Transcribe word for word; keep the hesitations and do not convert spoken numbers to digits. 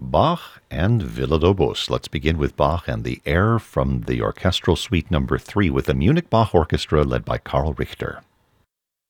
Bach and Villa-Lobos. Let's begin with Bach and the air from the Orchestral Suite Number three with the Munich Bach Orchestra led by Karl Richter.